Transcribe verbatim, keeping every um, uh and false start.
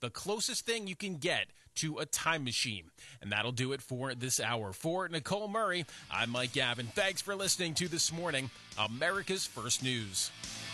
the closest thing you can get to a time machine. And that'll do it for this hour. For Nicole Murray, I'm Mike Gavin. Thanks for listening to This Morning, America's First News.